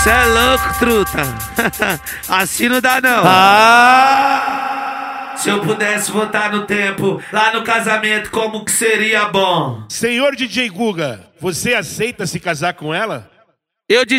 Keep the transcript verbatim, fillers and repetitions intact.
Cê é louco, truta. Assim não dá, não. Ah! Se eu pudesse voltar no tempo, lá no casamento, como que seria bom? Senhor D J Guga, você aceita se casar com ela? Eu